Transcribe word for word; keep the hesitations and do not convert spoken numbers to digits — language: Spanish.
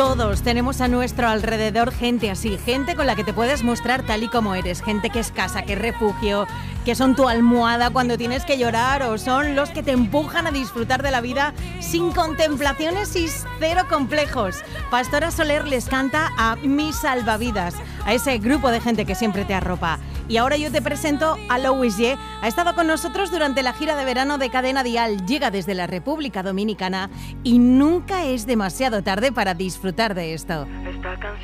Todos tenemos a nuestro alrededor gente así, gente con la que te puedes mostrar tal y como eres, gente que es casa, que es refugio, que son tu almohada cuando tienes que llorar o son los que te empujan a disfrutar de la vida sin contemplaciones y cero complejos. Pastora Soler les canta a Mis Salvavidas, a ese grupo de gente que siempre te arropa. Y ahora yo te presento a Louis Ye. Ha estado con nosotros durante la gira de verano de Cadena Dial. Llega desde la República Dominicana y nunca es demasiado tarde para disfrutar de esto. Esta canción